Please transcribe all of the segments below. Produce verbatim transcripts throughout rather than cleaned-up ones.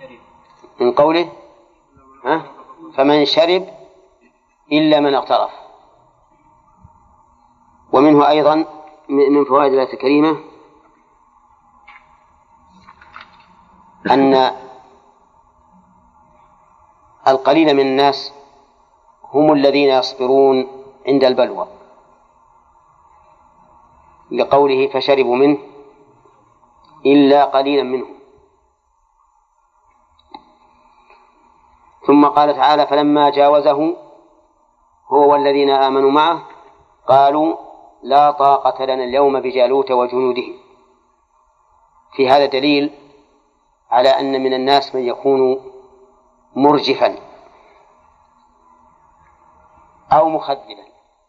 من قوله ها؟ فمن شرب إلا من اغترف. ومنه أيضا من فوائد الآية الكريمة أن القليل من الناس هم الذين يصبرون عند البلوى، لقوله فشربوا منه إلا قليلا منهم. ثم قال تعالى فلما جاوزه هو والذين آمنوا معه قالوا لا طاقة لنا اليوم بجالوت وجنوده. في هذا دليل على أن من الناس من يكون مرجفا أو مخذلا.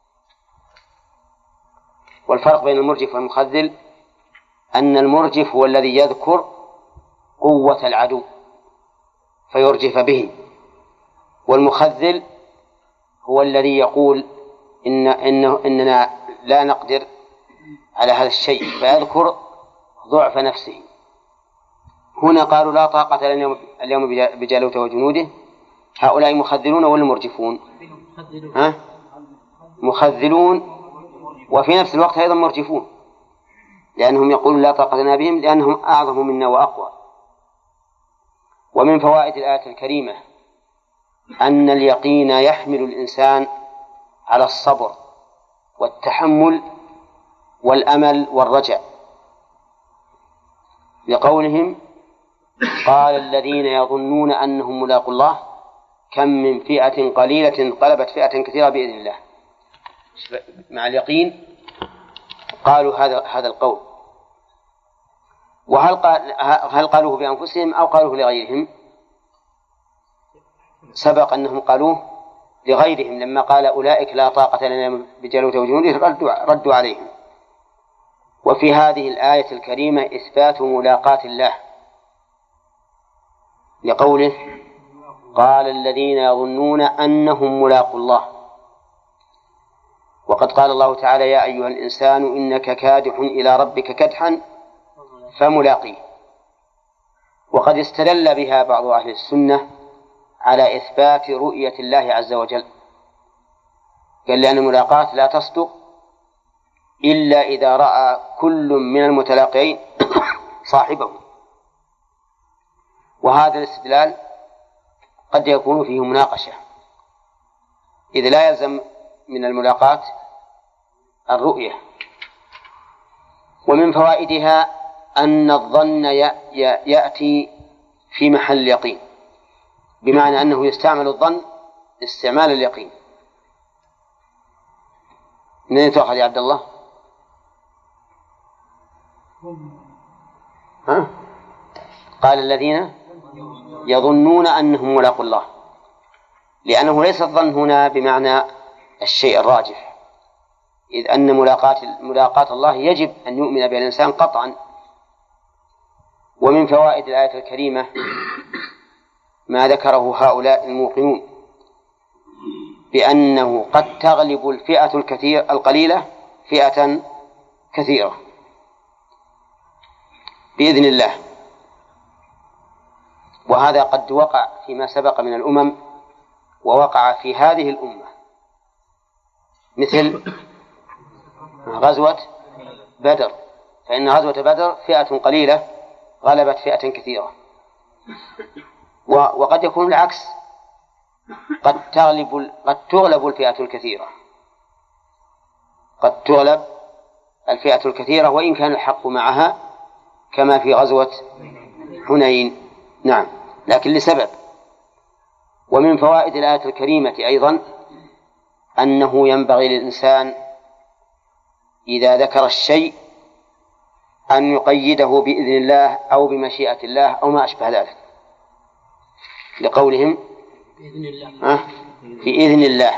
والفرق بين المرجف والمخذل أن المرجف هو الذي يذكر قوة العدو فيرجف به، والمخذل هو الذي يقول إن إنه إننا لا نقدر على هذا الشيء فيذكر ضعف نفسه. هنا قالوا لا طاقة لنا اليوم بجالوت وجنوده. هؤلاء مخذلون ولا مرجفون؟ ها؟ مخذلون، وفي نفس الوقت أيضا مرجفون، لأنهم يقولون لا طاقة لنا بهم لأنهم أعظم منا وأقوى. ومن فوائد الآية الكريمة أن اليقين يحمل الإنسان على الصبر والتحمل والأمل والرجاء، لقولهم قال الذين يظنون أنهم ملاقوا الله كم من فئة قليلة غلبت فئة كثيرة بإذن الله. مع اليقين قالوا هذا هذا القول. وهل قال هل قالوه بأنفسهم أو قالوه لغيرهم؟ سبق أنهم قالوه لغيرهم لما قال أولئك لا طاقة لنا بجالوت وجنوده ردوا, ردوا عليهم. وفي هذه الآية الكريمة إثبات ملاقاة الله، لقوله قال الذين يظنون أنهم ملاقوا الله. وقد قال الله تعالى يا أيها الإنسان إنك كادح إلى ربك كدحا فملاقيه. وقد استدل بها بعض أهل السنة على إثبات رؤية الله عز وجل، قال لأن الملاقاة لا تصدق إلا إذا رأى كل من المتلاقين صاحبه. وهذا الاستدلال قد يكون فيه مناقشة، إذ لا يلزم من الملاقاة الرؤية. ومن فوائدها أن الظن يأتي في محل اليقين، بمعنى أنه يستعمل الظن استعمال اليقين. من تأخذ يا عبد الله؟ ها؟ قال الذين يظنون أنهم ملاقوا الله، لأنه ليس الظن هنا بمعنى الشيء الراجح، إذ أن ملاقاة ملاقاة الله يجب أن يؤمن بها الإنسان قطعا. ومن فوائد الآية الكريمة ما ذكره هؤلاء الموقنون بأنه قد تغلب الفئة الكثير القليلة فئة كثيرة بإذن الله. وهذا قد وقع فيما سبق من الأمم ووقع في هذه الأمة، مثل غزوة بدر، فإن غزوة بدر فئة قليلة غلبت فئة كثيرة. وقد يكون العكس، قد تغلب قد تغلب الفئة الكثيرة قد تغلب الفئة الكثيرة وإن كان الحق معها، كما في غزوة حنين. نعم، لكن لسبب. ومن فوائد الآية الكريمة أيضا أنه ينبغي للإنسان إذا ذكر الشيء أن يقيده بإذن الله أو بمشيئة الله أو ما أشبه ذلك، لقولهم بإذن الله. في إذن الله.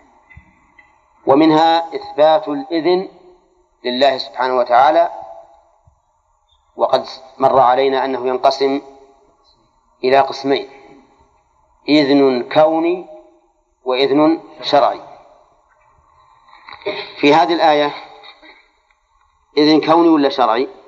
ومنها إثبات الإذن لله سبحانه وتعالى، وقد مر علينا أنه ينقسم إلى قسمين: إذن كوني وإذن شرعي. في هذه الآية إذن كوني ولا شرعي؟